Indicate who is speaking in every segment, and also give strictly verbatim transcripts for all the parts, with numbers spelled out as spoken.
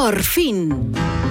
Speaker 1: Por fin.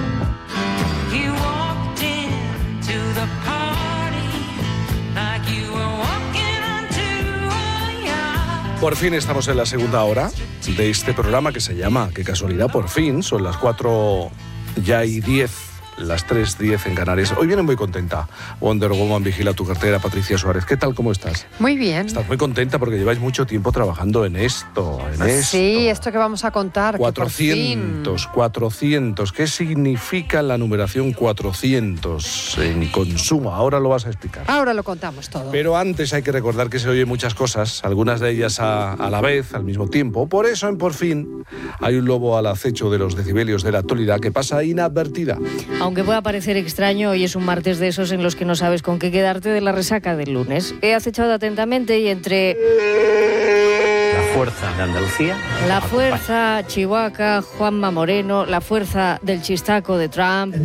Speaker 2: Por fin estamos en la segunda hora de este programa que se llama, qué casualidad, por fin, son las cuatro ya y diez, las tres diez en Canarias. Hoy viene muy contenta Wonder Woman, vigila tu cartera, Patricia Suárez. ¿Qué tal, cómo estás?
Speaker 3: Muy bien.
Speaker 2: Estás muy contenta porque lleváis mucho tiempo trabajando en esto, en esto.
Speaker 3: Sí, esto que vamos a contar.
Speaker 2: cuatrocientos, cuatrocientos. ¿Qué significa la numeración cuatrocientos en consumo? Ahora lo vas a explicar.
Speaker 3: Ahora lo contamos todo.
Speaker 2: Pero antes hay que recordar que se oyen muchas cosas, algunas de ellas a, a la vez, al mismo tiempo. Por eso, en Por fin, hay un lobo al acecho de los decibelios de la actualidad que pasa inadvertida.
Speaker 4: Aunque pueda parecer extraño, hoy es un martes de esos en los que no sabes con qué quedarte de la resaca del lunes. He acechado atentamente y entre...
Speaker 5: La fuerza de Andalucía.
Speaker 4: La fuerza Chihuahua, Juanma Moreno, la fuerza del chistaco de Trump.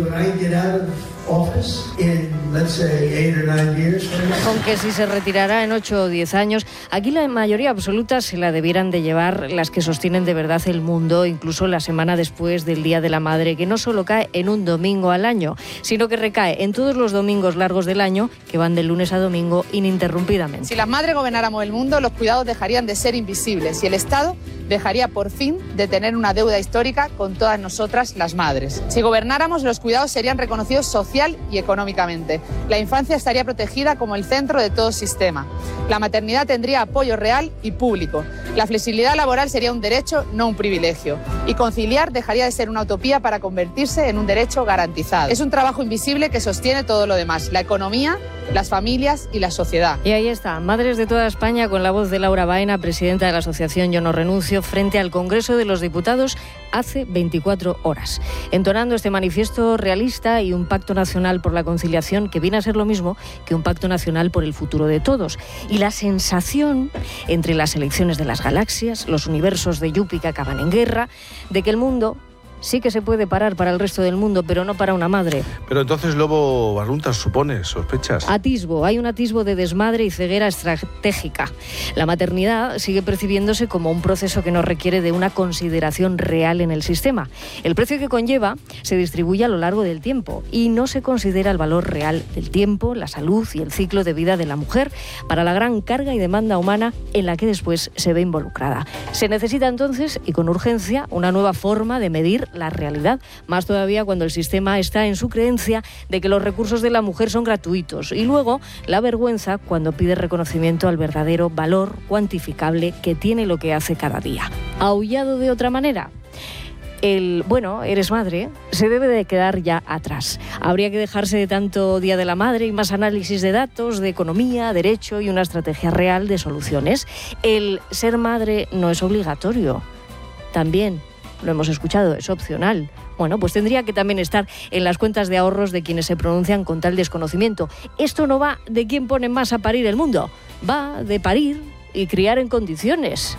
Speaker 4: Con que si se retirará en ocho o diez años, aquí la mayoría absoluta se la debieran de llevar las que sostienen de verdad el mundo, incluso la semana después del Día de la Madre, que no solo cae en un domingo al año, sino que recae en todos los domingos largos del año, que van de lunes a domingo ininterrumpidamente.
Speaker 6: Si las madres gobernáramos el mundo, los cuidados dejarían de ser invisibles y el Estado dejaría por fin de tener una deuda histórica con todas nosotras, las madres. Si gobernáramos, los cuidados serían reconocidos social y económicamente. La infancia estaría protegida como el centro de todo sistema. La maternidad tendría apoyo real y público. La flexibilidad laboral sería un derecho, no un privilegio. Y conciliar dejaría de ser una utopía para convertirse en un derecho garantizado. Es un trabajo invisible que sostiene todo lo demás: la economía, las familias y la sociedad.
Speaker 4: Y ahí está, madres de toda España, con la voz de Laura Baena, presidenta de la asociación Yo No Renuncio, frente al Congreso de los Diputados hace veinticuatro horas, entonando este manifiesto realista y un pacto nacional por la conciliación que viene a ser lo mismo que un pacto nacional por el futuro de todos. Y la sensación, entre las elecciones de las galaxias, los universos de Yupi que acaban en guerra, de que el mundo sí que se puede parar para el resto del mundo, pero no para una madre.
Speaker 2: Pero entonces, Lobo Barruntas, supones, sospechas.
Speaker 4: Atisbo, hay un atisbo de desmadre y ceguera estratégica. La maternidad sigue percibiéndose como un proceso que no requiere de una consideración real en el sistema. El precio que conlleva se distribuye a lo largo del tiempo y no se considera el valor real del tiempo, la salud y el ciclo de vida de la mujer para la gran carga y demanda humana en la que después se ve involucrada. Se necesita entonces, y con urgencia, una nueva forma de medir la realidad, más todavía cuando el sistema está en su creencia de que los recursos de la mujer son gratuitos, y luego la vergüenza cuando pide reconocimiento al verdadero valor cuantificable que tiene lo que hace cada día. ¿Aullado de otra manera? El, bueno, eres madre, se debe de quedar ya atrás. Habría que dejarse de tanto Día de la Madre y más análisis de datos, de economía, derecho y una estrategia real de soluciones. El ser madre no es obligatorio. También lo hemos escuchado, es opcional. Bueno, pues tendría que también estar en las cuentas de ahorros de quienes se pronuncian con tal desconocimiento. Esto no va de quién pone más a parir el mundo, va de parir y criar en condiciones.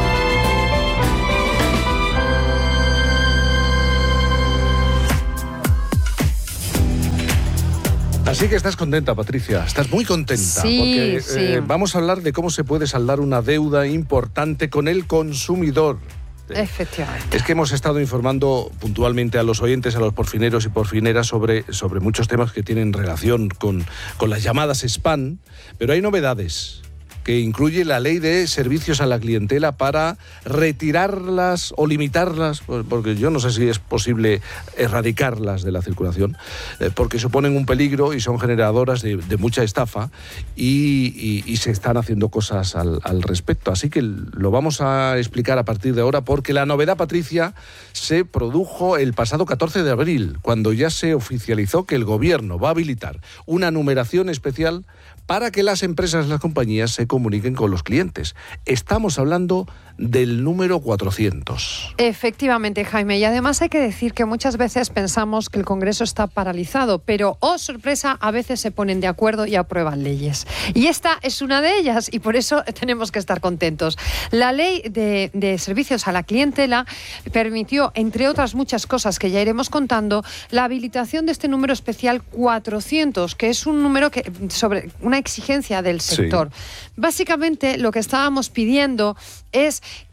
Speaker 2: Así que estás contenta, Patricia, estás muy contenta,
Speaker 3: sí,
Speaker 2: porque
Speaker 3: sí.
Speaker 2: Eh, vamos a hablar de cómo se puede saldar una deuda importante con el consumidor.
Speaker 3: Efectivamente.
Speaker 2: Es que hemos estado informando puntualmente a los oyentes, a los porfineros y porfineras sobre, sobre muchos temas que tienen relación con, con las llamadas spam, pero hay novedades que incluye la ley de servicios a la clientela para retirarlas o limitarlas, porque yo no sé si es posible erradicarlas de la circulación, porque suponen un peligro y son generadoras de, de mucha estafa y, y, y se están haciendo cosas al, al respecto. Así que lo vamos a explicar a partir de ahora, porque la novedad, Patricia, se produjo el pasado catorce de abril, cuando ya se oficializó que el gobierno va a habilitar una numeración especial para que las empresas, las compañías, se comuniquen con los clientes. Estamos hablando del número cuatrocientos.
Speaker 3: Efectivamente, Jaime, y además hay que decir que muchas veces pensamos que el Congreso está paralizado, pero, oh sorpresa, a veces se ponen de acuerdo y aprueban leyes. Y esta es una de ellas, y por eso tenemos que estar contentos. La ley de, de servicios a la clientela permitió, entre otras muchas cosas que ya iremos contando, la habilitación de este número especial cuatrocientos, que es un número que sobre una exigencia del sector. Sí. Básicamente, lo que estábamos pidiendo es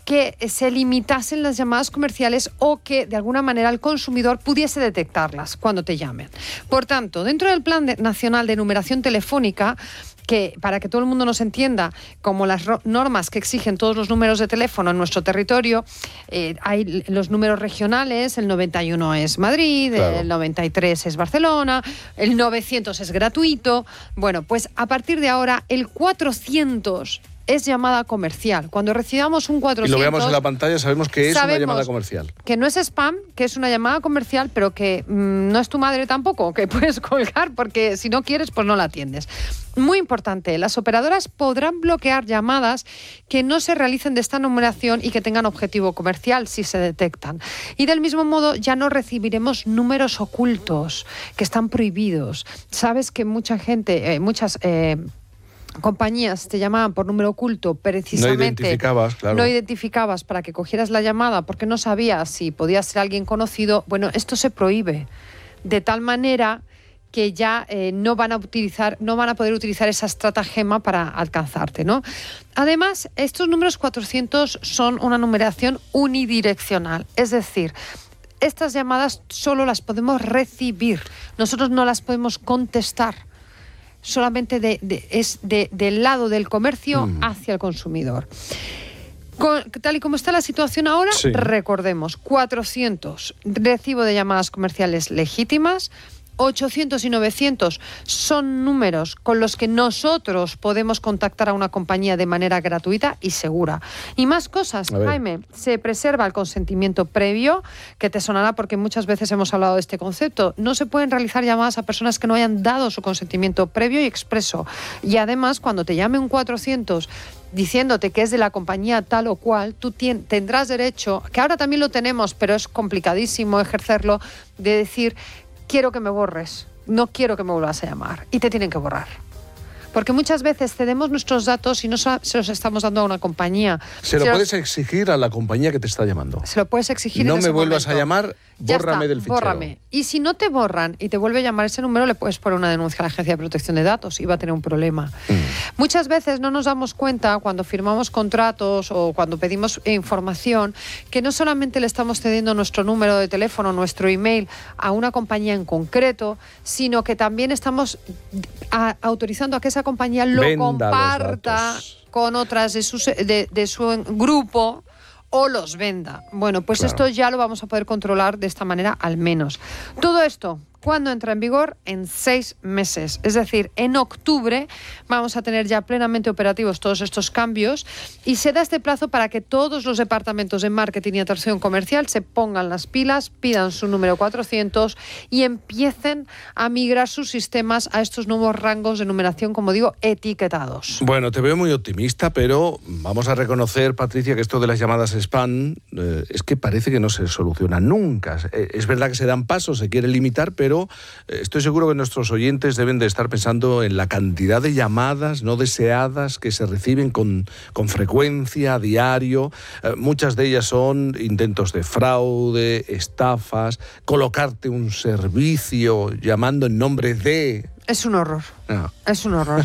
Speaker 3: que se limitasen las llamadas comerciales o que de alguna manera el consumidor pudiese detectarlas cuando te llamen. Por tanto, dentro del Plan de- Nacional de Numeración Telefónica, que para que todo el mundo nos entienda, como las ro- normas que exigen todos los números de teléfono en nuestro territorio, eh, hay los números regionales, el noventa y uno es Madrid,
Speaker 2: Claro.
Speaker 3: el noventa y tres es Barcelona, el novecientos es gratuito. Bueno, pues a partir de ahora el cuatrocientos es llamada comercial. Cuando recibamos un
Speaker 2: Y
Speaker 3: cuatrocientos...
Speaker 2: lo veamos en la pantalla, sabemos que es una
Speaker 3: sabemos
Speaker 2: llamada comercial.
Speaker 3: que no es spam, que es una llamada comercial, pero que mmm, no es tu madre tampoco, que puedes colgar porque si no quieres, pues no la atiendes. Muy importante, las operadoras podrán bloquear llamadas que no se realicen de esta numeración y que tengan objetivo comercial si se detectan. Y del mismo modo ya no recibiremos números ocultos que están prohibidos. Sabes que mucha gente, eh, muchas... Eh, compañías te llamaban por número oculto precisamente.
Speaker 2: No identificabas, claro.
Speaker 3: No identificabas para que cogieras la llamada porque no sabías si podía ser alguien conocido. Bueno, esto se prohíbe de tal manera que ya eh, no van a utilizar, no van a poder utilizar esa estratagema para alcanzarte, ¿no? Además, estos números cuatrocientos son una numeración unidireccional, es decir, estas llamadas solo las podemos recibir, nosotros no las podemos contestar. Solamente de, de, es de, del lado del comercio mm. hacia el consumidor. Con, tal y como está la situación ahora,
Speaker 2: sí.
Speaker 3: recordemos, cuatrocientos recibo de llamadas comerciales legítimas, ochocientos y novecientos son números con los que nosotros podemos contactar a una compañía de manera gratuita y segura. Y más cosas, Jaime, se preserva el consentimiento previo, que te sonará porque muchas veces hemos hablado de este concepto. No se pueden realizar llamadas a personas que no hayan dado su consentimiento previo y expreso. Y además, cuando te llame un cuatrocientos diciéndote que es de la compañía tal o cual, tú tien, tendrás derecho, que ahora también lo tenemos, pero es complicadísimo ejercerlo, de decir: quiero que me borres, no quiero que me vuelvas a llamar. Y te tienen que borrar. Porque muchas veces cedemos nuestros datos y no se los estamos dando a una compañía.
Speaker 2: Se lo
Speaker 3: se
Speaker 2: puedes
Speaker 3: los...
Speaker 2: exigir a la compañía que te está llamando.
Speaker 3: Se lo puedes exigir
Speaker 2: No
Speaker 3: en ese
Speaker 2: me vuelvas
Speaker 3: momento.
Speaker 2: a llamar, bórrame del fichero.
Speaker 3: Bórrame. Y si no te borran y te vuelve a llamar ese número, le puedes poner una denuncia a la Agencia de Protección de Datos y va a tener un problema. Mm. Muchas veces no nos damos cuenta cuando firmamos contratos o cuando pedimos información que no solamente le estamos cediendo nuestro número de teléfono, nuestro email a una compañía en concreto, sino que también estamos a, autorizando a que esa compañía lo
Speaker 2: Venda
Speaker 3: comparta con otras de su, de, de su grupo o los venda. Bueno, pues claro. Esto ya lo vamos a poder controlar de esta manera al menos. Todo esto, ¿cuándo entra en vigor? En seis meses. Es decir, en octubre vamos a tener ya plenamente operativos todos estos cambios y se da este plazo para que todos los departamentos de marketing y atracción comercial se pongan las pilas, pidan su número cuatrocientos y empiecen a migrar sus sistemas a estos nuevos rangos de numeración, como digo, etiquetados.
Speaker 2: Bueno, te veo muy optimista, pero vamos a reconocer, Patricia, que esto de las llamadas spam eh, es que parece que no se soluciona nunca. Eh, es verdad que se dan pasos, se quiere limitar, pero estoy seguro que nuestros oyentes deben de estar pensando en la cantidad de llamadas no deseadas que se reciben con, con frecuencia a diario. Eh, muchas de ellas son intentos de fraude, estafas, colocarte un servicio llamando en nombre de...
Speaker 3: Es un horror.
Speaker 2: No.
Speaker 3: Es un horror.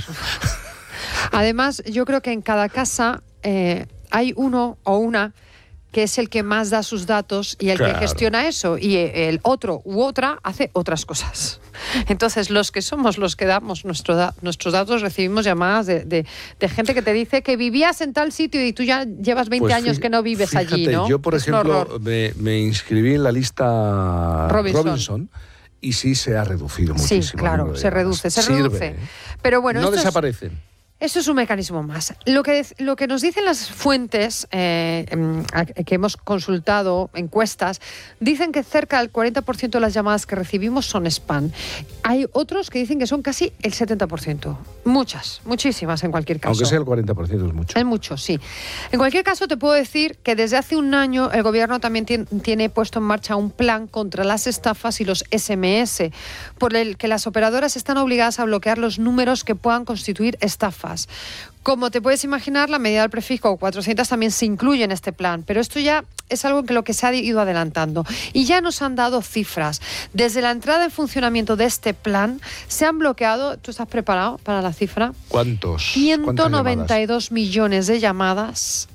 Speaker 3: Además, yo creo que en cada casa eh, hay uno o una que es el que más da sus datos y el claro. que gestiona eso, y el otro u otra hace otras cosas. Entonces, los que somos los que damos nuestro da- nuestros datos, recibimos llamadas de, de, de gente que te dice que vivías en tal sitio y tú ya llevas veinte
Speaker 2: pues
Speaker 3: años
Speaker 2: fí-
Speaker 3: que no vives
Speaker 2: fíjate,
Speaker 3: allí, ¿no?
Speaker 2: Yo, por
Speaker 3: es
Speaker 2: ejemplo, me, me inscribí en la lista
Speaker 3: Robinson.
Speaker 2: Robinson y sí se ha reducido muchísimo.
Speaker 3: Sí, claro, se reduce, se
Speaker 2: Sirve,
Speaker 3: reduce.
Speaker 2: ¿eh?
Speaker 3: Pero bueno,
Speaker 2: no
Speaker 3: esto
Speaker 2: desaparecen.
Speaker 3: Es... Eso es un mecanismo más. Lo que, lo que nos dicen las fuentes eh, que hemos consultado, encuestas, dicen que cerca del cuarenta por ciento de las llamadas que recibimos son spam. Hay otros que dicen que son casi el setenta por ciento. Muchas, muchísimas en cualquier caso.
Speaker 2: Aunque sea el cuarenta por ciento es mucho.
Speaker 3: Es mucho, sí. En cualquier caso, te puedo decir que desde hace un año el gobierno también tiene, tiene puesto en marcha un plan contra las estafas y los ese eme ese, por el que las operadoras están obligadas a bloquear los números que puedan constituir estafas. Como te puedes imaginar, la medida del prefijo cuatrocientos también se incluye en este plan, pero esto ya es algo que lo que se ha ido adelantando. Y ya nos han dado cifras. Desde la entrada en funcionamiento de este plan, se han bloqueado, ¿tú estás preparado para la cifra?
Speaker 2: ¿Cuántos?
Speaker 3: ciento noventa y dos millones de llamadas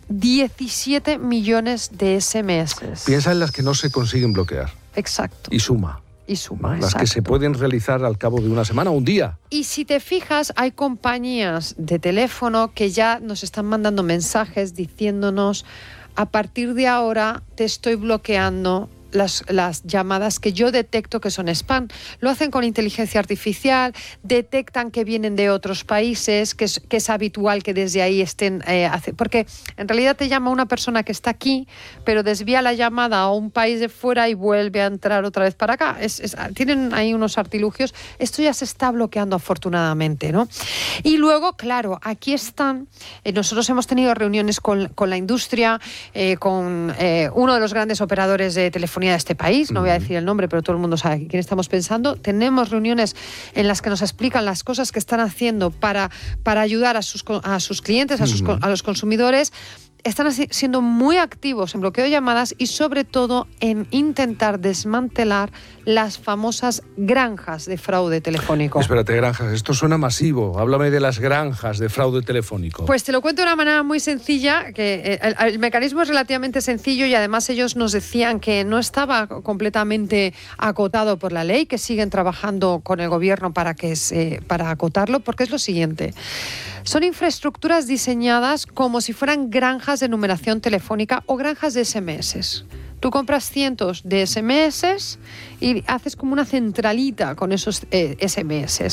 Speaker 3: diecisiete millones de ese eme ese.
Speaker 2: Piensa en las que no se consiguen bloquear.
Speaker 3: Exacto.
Speaker 2: Y suma.
Speaker 3: Y suma,
Speaker 2: ¿no? Las
Speaker 3: exacto.
Speaker 2: que se pueden realizar al cabo de una semana o un día.
Speaker 3: Y si te fijas, hay compañías de teléfono que ya nos están mandando mensajes diciéndonos: a partir de ahora te estoy bloqueando Las, las llamadas que yo detecto que son spam. Lo hacen con inteligencia artificial, detectan que vienen de otros países, que es, que es habitual que desde ahí estén... Eh, hace, porque en realidad te llama una persona que está aquí, pero desvía la llamada a un país de fuera y vuelve a entrar otra vez para acá. Es, es, tienen ahí unos artilugios. Esto ya se está bloqueando afortunadamente, ¿no? Y luego, claro, aquí están... Eh, nosotros hemos tenido reuniones con, con la industria, eh, con eh, uno de los grandes operadores de telefonía de este país, no voy a decir el nombre, pero todo el mundo sabe quién estamos pensando. Tenemos reuniones en las que nos explican las cosas que están haciendo para, para ayudar a sus, a sus clientes, a, sus, a los consumidores. Están siendo muy activos en bloqueo de llamadas y sobre todo en intentar desmantelar las famosas granjas de fraude telefónico.
Speaker 2: Espérate, granjas, esto suena masivo. Háblame de las granjas de fraude telefónico.
Speaker 3: Pues te lo cuento de una manera muy sencilla, que el, el mecanismo es relativamente sencillo y además ellos nos decían que no estaba completamente acotado por la ley, que siguen trabajando con el gobierno para, que se, para acotarlo, porque es lo siguiente. Son infraestructuras diseñadas como si fueran granjas de numeración telefónica o granjas de ese eme ese. Tú compras cientos de ese eme ese y haces como una centralita con esos eh, ese eme ese.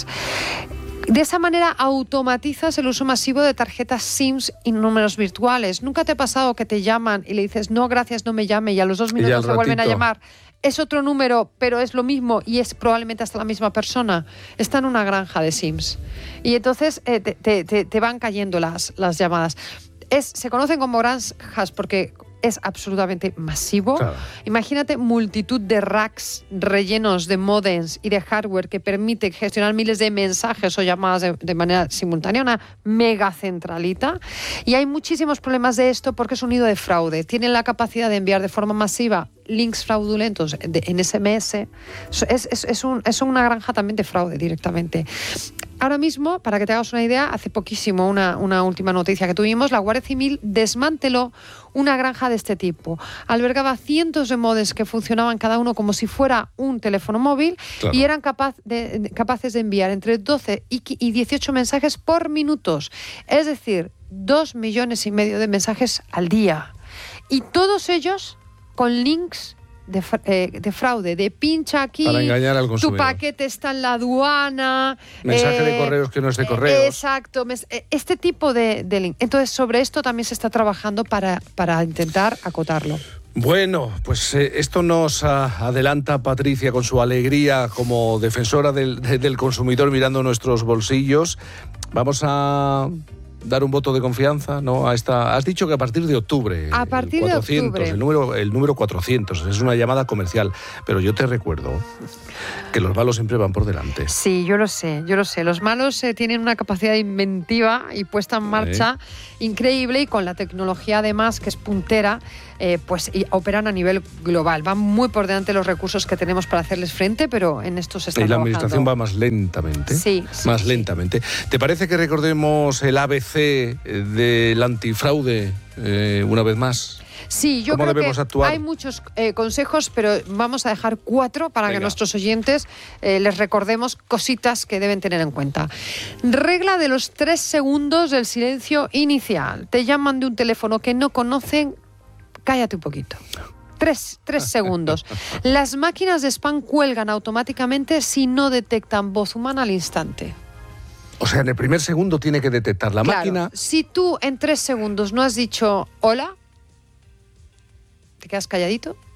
Speaker 3: De esa manera automatizas el uso masivo de tarjetas SIMs y números virtuales. ¿Nunca te ha pasado que te llaman y le dices no, gracias, no me llame, y a los dos minutos te vuelven a llamar? Es otro número, pero es lo mismo y es probablemente hasta la misma persona. Está en una granja de SIMs. Y entonces eh, te, te, te van cayendo las, las llamadas. Es, se conocen como granjas porque es absolutamente masivo. Claro. Imagínate multitud de racks rellenos de modems y de hardware que permite gestionar miles de mensajes o llamadas de, de manera simultánea, una mega centralita. Y hay muchísimos problemas de esto porque es un nido de fraude. Tienen la capacidad de enviar de forma masiva links fraudulentos de, en ese eme ese. Es, es, es, un, es una granja también de fraude directamente. Ahora mismo, para que te hagas una idea, hace poquísimo, una, una última noticia que tuvimos, la Guardia Civil desmanteló una granja de este tipo. Albergaba cientos de modems que funcionaban cada uno como si fuera un teléfono móvil. Claro. Y eran capaz de, capaces de enviar entre doce y dieciocho mensajes por minutos. Es decir, dos millones y medio de mensajes al día. Y todos ellos con links de, eh, de fraude, de pincha aquí,
Speaker 2: para engañar al consumidor.
Speaker 3: Tu paquete está en la aduana.
Speaker 2: Mensaje
Speaker 3: eh,
Speaker 2: de correos que no es de correos.
Speaker 3: Eh, exacto, este tipo de, de link. Entonces, sobre esto también se está trabajando para, para intentar acotarlo.
Speaker 2: Bueno, pues eh, esto nos ah, adelanta Patricia con su alegría como defensora del, de, del consumidor mirando nuestros bolsillos. Vamos a dar un voto de confianza, ¿no? A esta, has dicho que a partir de octubre.
Speaker 3: A partir
Speaker 2: cuatrocientos,
Speaker 3: de octubre.
Speaker 2: El número, el número cuatrocientos, es una llamada comercial. Pero yo te recuerdo que los malos siempre van por delante.
Speaker 3: Sí, yo lo sé, yo lo sé. Los malos eh, tienen una capacidad inventiva y puesta en marcha ¿Eh? increíble, y con la tecnología además que es puntera, eh, pues y operan a nivel global. Van muy por delante los recursos que tenemos para hacerles frente, pero en esto se está
Speaker 2: trabajando. Y la
Speaker 3: trabajando.
Speaker 2: administración va más lentamente.
Speaker 3: Sí, sí
Speaker 2: Más
Speaker 3: sí.
Speaker 2: lentamente. ¿Te parece que recordemos el A B C del antifraude eh, una vez más?
Speaker 3: Sí, yo
Speaker 2: ¿Cómo
Speaker 3: creo
Speaker 2: debemos
Speaker 3: que
Speaker 2: actuar?
Speaker 3: Hay muchos eh, consejos, pero vamos a dejar cuatro para
Speaker 2: Venga.
Speaker 3: que nuestros oyentes eh, les recordemos cositas que deben tener en cuenta. Regla de los tres segundos del silencio inicial. Te llaman de un teléfono que no conocen, cállate un poquito. Tres, tres segundos. Las máquinas de spam cuelgan automáticamente si no detectan voz humana al instante.
Speaker 2: O sea, en el primer segundo tiene que detectar la
Speaker 3: claro,
Speaker 2: máquina.
Speaker 3: Si tú en tres segundos no has dicho hola, te quedas calladito,